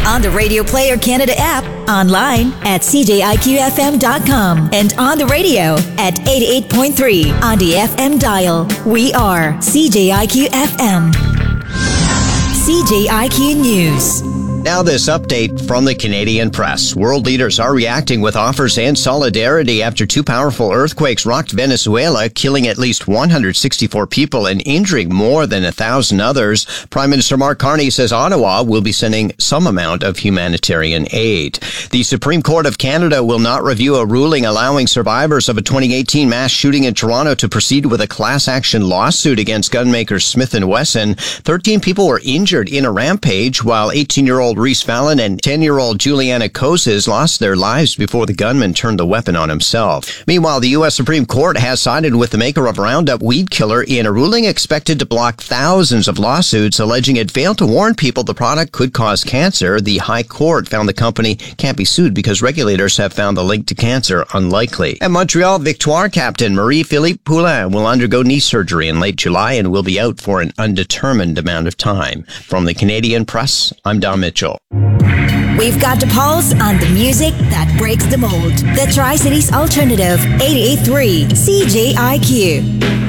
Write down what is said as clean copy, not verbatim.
On the Radio Player Canada app, online at cjiqfm.com, and on the radio at 88.3 on the FM dial. We are CJIQ FM. CJIQ News. Now this update from the Canadian press. World leaders are reacting with offers and solidarity after two powerful earthquakes rocked Venezuela, killing at least 164 people and injuring more than 1,000 others. Prime Minister Mark Carney says Ottawa will be sending some amount of humanitarian aid. The Supreme Court of Canada will not review a ruling allowing survivors of a 2018 mass shooting in Toronto to proceed with a class action lawsuit against gunmakers Smith & Wesson. 13 people were injured in a rampage, while 18-year-old Reese Fallon and 10-year-old Juliana Kozes lost their lives before the gunman turned the weapon on himself. Meanwhile, the U.S. Supreme Court has sided with the maker of Roundup weed killer in a ruling expected to block thousands of lawsuits alleging it failed to warn people the product could cause cancer. The High Court found the company can't be sued because regulators have found the link to cancer unlikely. And Montreal Victoire captain Marie-Philippe Poulin will undergo knee surgery in late July and will be out for an undetermined amount of time. From the Canadian Press, I'm Don Mitchell. We've got the pulse on the music that breaks the mold. The Tri-Cities Alternative 88.3 CJIQ.